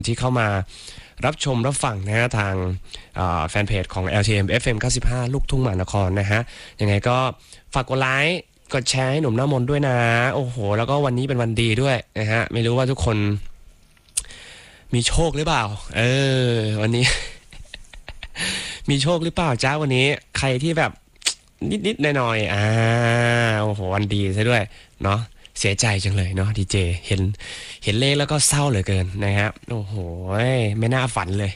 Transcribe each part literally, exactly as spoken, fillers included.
ที่เข้ามารับชมรับฟังนะฮะทางแฟนเพจของ แอล ที เอ็ม เอฟ เอ็ม เก้าสิบห้า ลูกทุ่งมหานครนะฮะยังไงก็ฝากกดไลค์กดแชร์ให้หนุ่มหน้ามนต์ด้วยนะโอ้โหแล้วก็วันนี้เป็นวันดีด้วยนะฮะไม่รู้ว่าทุกคนมีโชคหรือเปล่าเออวันนี้ มีโชคหรือเปล่าจ้าวันนี้ใครที่แบบนิดๆหน่อยๆอ่าโอ้โหวันดีซะด้วยเนาะเสียใจจังเลยเนาะดีเจเห็นเห็นเลขแล้วก็เศร้าเหลือเกินนะครับโอ้โหไม่น่าฝันเลย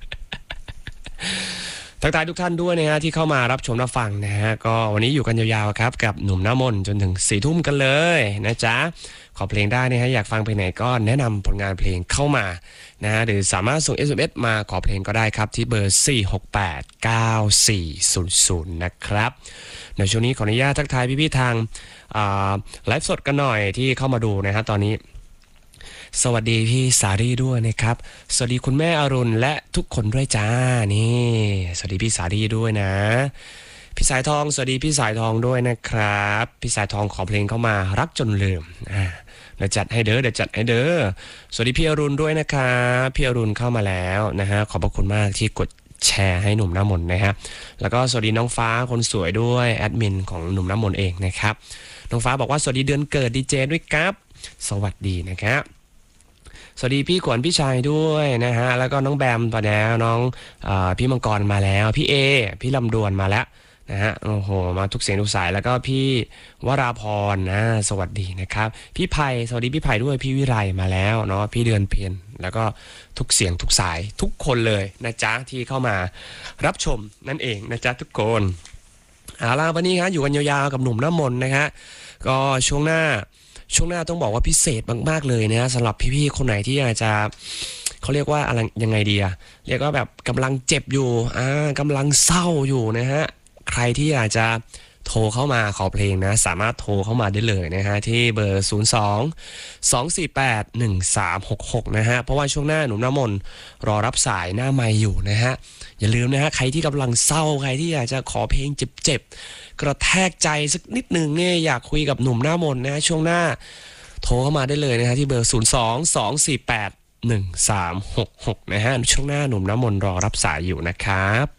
ทักทายทุกท่านด้วยนะฮะที่เข้ามารับชมรับฟังนะฮะก็วันนี้อยู่กันยาวๆครับกับหนุ่มหน้ามนต์จนถึงสี่ทุ่มกันเลยนะจ๊ะขอเพลงได้นะฮะอยากฟังเพลงไหนก็แนะนำผลงานเพลงเข้ามานะฮะหรือสามารถส่ง เอส เอ็ม เอส มาขอเพลงก็ได้ครับที่เบอร์สี่ หก แปด เก้า สี่ ศูนย์ ศูนย์นะครับในช่วงนี้ขออนุญาตทักทายพี่ๆทางไลฟ์สดกันหน่อยที่เข้ามาดูนะฮะตอนนี้สวัสดีพี่สารีด้วยนะครับสวัสดีคุณแม่อรุณและทุกคนด้วยจ้านี่สวัสดีพี่สารีด้วยนะพี่สายทองสวัสดีพี่สายทองด้วยนะครับพี่สายทองขอเพลงเข้ามารักจนลืมอ่าเดี๋ยวจัดให้เด้อเดี๋ยวจัดให้เด้อสวัสดีพี่อรุณด้วยนะครับพี่อรุณเข้ามาแล้วนะฮะขอบพระคุณมากที่กดแชร์ให้หนุ่มหน้ามนต์นะฮะแล้วก็สวัสดีน้องฟ้าคนสวยด้วยแอดมินของหนุ่มหน้ามนต์เองนะครับน้องฟ้าบอกว่าสวัสดีเดือนเกิดดีเจด้วยครับสวัสดีนะครับสวัสดีพี่ขวัญพี่ชายด้วยนะฮะแล้วก็น้องแบมมาแล้วน้องเอ่อพี่มังกรมาแล้วพี่เอพี่ลำดวนมาแล้วนะฮะโอ้โหมาทุกเสียงทุกสายแล้วก็พี่วราพรนะสวัสดีนะครับพี่ไผ่สวัสดีพี่ไผ่ด้วยพี่วิไลมาแล้วเนาะพี่เดือนเพียรแล้วก็ทุกเสียงทุกสายทุกคนเลยนะจ๊ะที่เข้ามารับชมนั่นเองนะจ๊ะทุกคนเอาล่ะวันนี้ครับอยู่กันยาวๆกับหนุ่มหน้ามนต์นะฮะก็ช่วงหน้าช่วงหน้าต้องบอกว่าพิเศษมากๆเลยนะสำหรับพี่ๆคนไหนที่อาจจะเขาเรียกว่าอะไรยังไงดีอะเรียกว่าแบบกำลังเจ็บอยู่อ่ากำลังเศร้าอยู่นะฮะใครที่อาจจะโทรเข้ามาขอเพลงนะสามารถโทรเข้ามาได้เลยนะฮะที่เบอร์ศูนย์ สอง สอง สี่ แปด หนึ่ง สาม หก หกนะฮะเพราะว่าช่วงหน้าหนุ่มหน้ามนต์รอรับสายหน้าไมค์อยู่นะฮะอย่าลืมนะฮะใครที่กำลังเศร้าใครที่อยากจะขอเพลงเจ็บๆกระแทกใจสักนิดนึงเนี่ยอยากคุยกับหนุ่มหน้ามนต์นะช่วงหน้าโทรเข้ามาได้เลยนะฮะที่เบอร์ศูนย์ สอง สอง สี่ แปด หนึ่ง สาม หก หกนะฮะช่วงหน้าหนุ่มหน้ามนต์รอรับสายอยู่นะครับ